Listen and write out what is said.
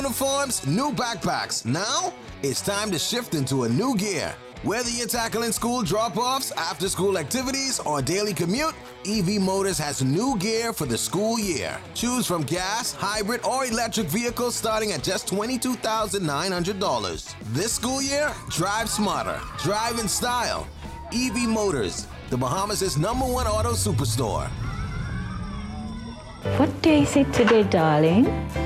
uniforms, new backpacks. Now, it's time to shift into a new gear. Whether you're tackling school drop-offs, after-school activities, or daily commute, EV Motors has new gear for the school year. Choose from gas, hybrid, or electric vehicles starting at just $22,900. This school year, drive smarter, drive in style. EV Motors, the Bahamas' #1 auto superstore. What day is it today, darling?